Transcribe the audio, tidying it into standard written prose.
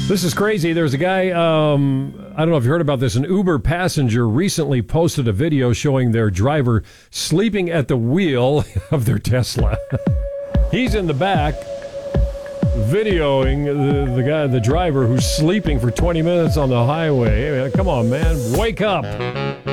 This is crazy. There's a guy, I don't know if you heard about this, an Uber passenger recently posted a video showing their driver sleeping at the wheel of their Tesla. He's in the back videoing the driver who's sleeping for 20 minutes on the highway. Come on, man, wake up.